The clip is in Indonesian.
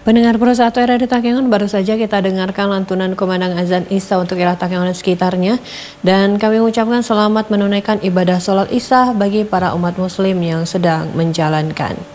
Pendengar Pro 1 RRI Takengon, baru saja kita dengarkan lantunan kumandang azan Isya untuk wilayah Takengon dan sekitarnya. Dan kami mengucapkan selamat menunaikan ibadah sholat Isya bagi para umat muslim yang sedang menjalankan.